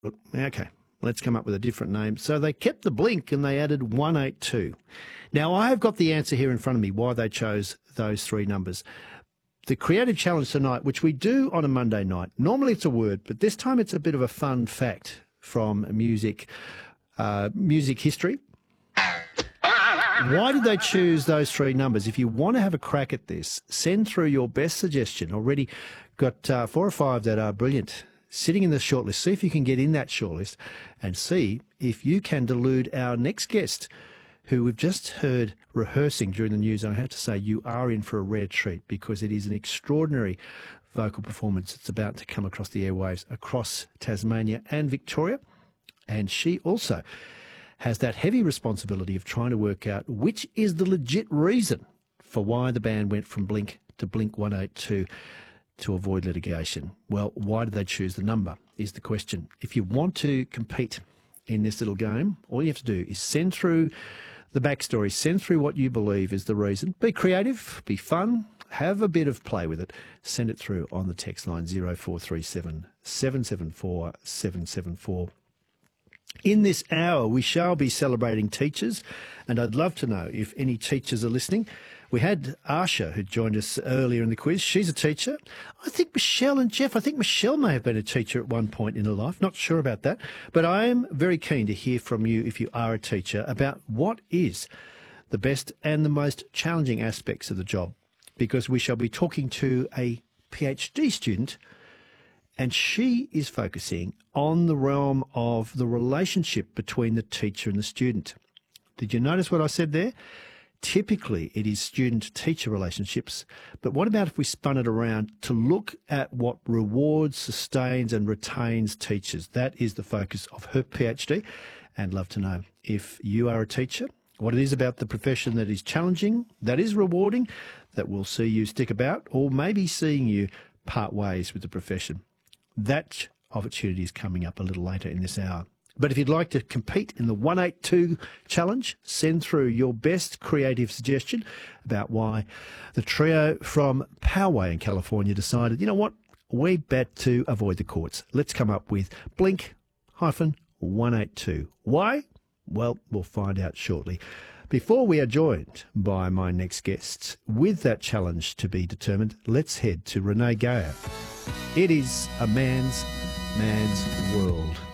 Okay, let's come up with a different name. So they kept the Blink and they added 182. Now, I have got the answer here in front of me why they chose those three numbers. The creative challenge tonight, which we do on a Monday night, normally it's a word, but this time it's a bit of a fun fact from music history. Why did they choose those three numbers? If you want to have a crack at this, send through your best suggestion. Already got 4 or 5 that are brilliant sitting in the shortlist. See if you can get in that shortlist and see if you can delude our next guest, who we've just heard rehearsing during the news. And I have to say, you are in for a rare treat because it is an extraordinary vocal performance that's about to come across the airwaves across Tasmania and Victoria. And she also has that heavy responsibility of trying to work out which is the legit reason for why the band went from Blink to Blink 182 to avoid litigation. Well, why did they choose the number is the question. If you want to compete in this little game, all you have to do is send through the backstory, send through what you believe is the reason. Be creative, be fun, have a bit of play with it. Send it through on the text line 0437 774 774. In this hour, we shall be celebrating teachers, and I'd love to know if any teachers are listening. We had Asha, who joined us earlier in the quiz. She's a teacher. I think Michelle and Jeff, I think Michelle may have been a teacher at one point in her life. Not sure about that. But I am very keen to hear from you, if you are a teacher, about what is the best and the most challenging aspects of the job. Because we shall be talking to a PhD student, and she is focusing on the realm of the relationship between the teacher and the student. Did you notice what I said there? Typically, it is student-teacher relationships, but what about if we spun it around to look at what rewards, sustains and retains teachers? That is the focus of her PhD, and love to know if you are a teacher, what it is about the profession that is challenging, that is rewarding, that will see you stick about, or maybe seeing you part ways with the profession. That opportunity is coming up a little later in this hour. But if you'd like to compete in the 182 challenge, send through your best creative suggestion about why the trio from Poway in California decided, you know what, we bet to avoid the courts. Let's come up with Blink-182. Why? Well, we'll find out shortly. Before we are joined by my next guests, with that challenge to be determined, let's head to Renee Geyer. It is a man's world.